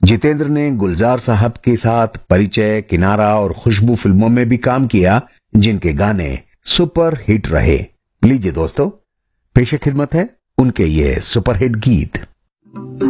जितेंद्र ने गुलजार साहब के साथ परिचय, किनारा और खुशबू फिल्मों में भी काम किया, जिनके गाने सुपर हिट रहे। लीजिए दोस्तों, पेश खिदमत है उनके ये सुपरहिट गीत।